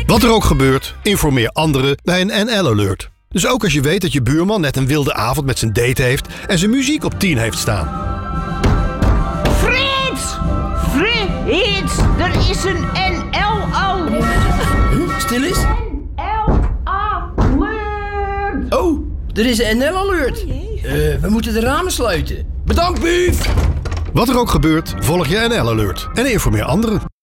Wat er ook gebeurt, informeer anderen bij een NL-alert. Dus ook als je weet dat je buurman net een wilde avond met zijn date heeft en zijn muziek op 10 heeft staan. Frits! Frits! Er is een NL-alert! Stil eens. NL-alert! Oh, er is een NL-alert. We moeten de ramen sluiten. Bedankt, Buuf! Wat er ook gebeurt, volg je NL-alert en informeer anderen.